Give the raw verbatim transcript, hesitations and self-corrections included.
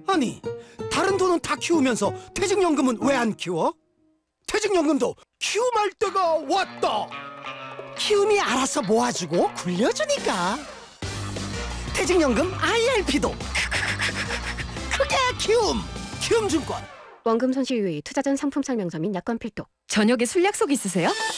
아니, 다른 돈은 다 키우면서 퇴직연금은 왜 안 키워? 퇴직연금도 키움할 때가 왔다. 키움이 알아서 모아주고 굴려주니까. 퇴직연금 아이알피도 크게 키움. 키움증권. 원금 손실 유의, 투자 전 상품 설명서 및 약관 필독. 저녁에 술 약속 있으세요?